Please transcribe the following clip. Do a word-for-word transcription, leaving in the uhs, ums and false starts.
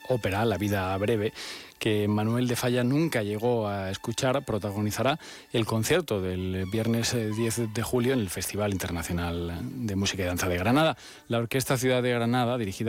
ópera La vida breve, que Manuel de Falla nunca llegó a escuchar, protagonizará el concierto del viernes diez de julio en el Festival Internacional de Música y Danza de Granada. La Orquesta Ciudad de Granada, dirigida